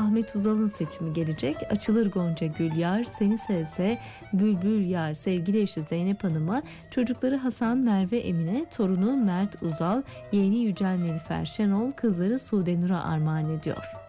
Ahmet Uzal'ın seçimi gelecek. Açılır Gonca Gül Yar, Seni Sevse Bülbül Yar sevgili eşi Zeynep Hanım'a, çocukları Hasan, Merve, Emine, torunu Mert Uzal, yeğeni Yücel Nilüfer Şenol, kızları Sude Nur'a armağan ediyor.